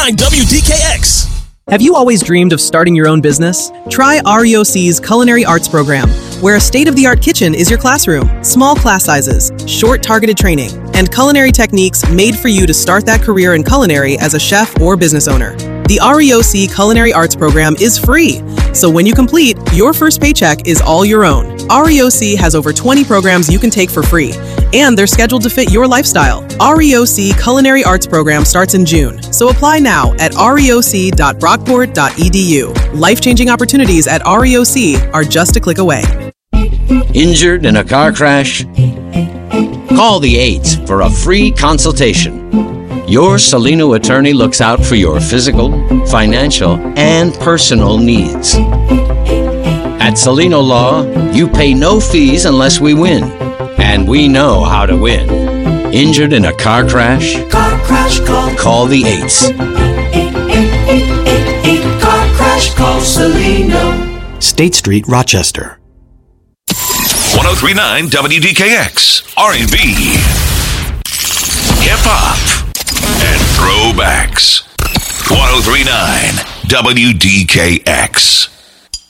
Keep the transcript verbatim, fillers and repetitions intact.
nine W D K X. Have you always dreamed of starting your own business? Try R E O C's Culinary Arts Program, where a state-of-the-art kitchen is your classroom, small class sizes, short targeted training, and culinary techniques made for you to start that career in culinary as a chef or business owner. The R E O C Culinary Arts Program is free, so when you complete, your first paycheck is all your own. R E O C has over twenty programs you can take for free, and they're scheduled to fit your lifestyle. R E O C Culinary Arts Program starts in June, so apply now at reoc dot brockport dot e d u. Life-changing opportunities at R E O C are just a click away. Injured in a car crash? Call the eights for a free consultation. Your Cellino attorney looks out for your physical, financial, and personal needs. At Cellino Law, you pay no fees unless we win. And we know how to win. Injured in a car crash? Car crash call. Call the eights. eight eight eight eight eight eight car crash call Cellino. State Street, Rochester. one oh three point nine W D K X, R and B, hip-hop, and throwbacks. one oh three point nine W D K X.